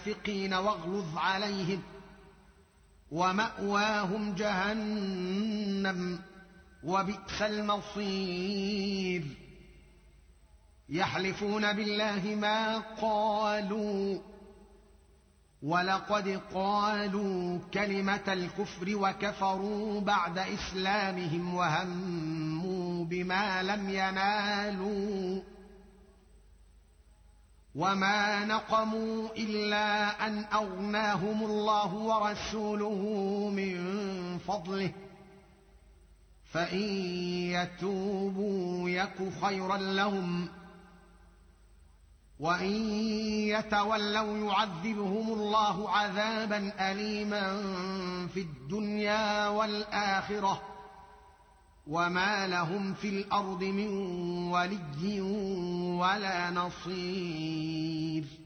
المنافقين واغلظ عليهم ومأواهم جهنم وبئس المصير. يحلفون بالله ما قالوا ولقد قالوا كلمة الكفر وكفروا بعد إسلامهم وهموا بما لم ينالوا وما نقموا إلا أن أغناهم الله ورسوله من فضله فإن يتوبوا يك خيرا لهم وإن يتولوا يعذبهم الله عذابا أليما في الدنيا والآخرة وما لهم في الأرض من ولي ولا نصير.